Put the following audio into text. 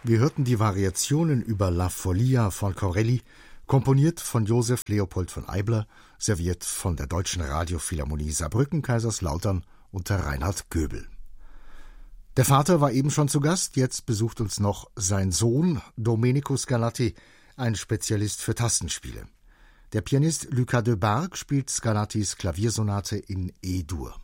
Wir hörten die Variationen über La Follia von Corelli, komponiert von Josef Leopold von Eibler, serviert von der Deutschen Radiophilharmonie Saarbrücken Kaiserslautern unter Reinhard Göbel. Der Vater war eben schon zu Gast, jetzt besucht uns noch sein Sohn Domenico Scarlatti, ein Spezialist für Tastenspiele. Der Pianist Lucas Debargue spielt Scarlattis Klaviersonate in E-Dur.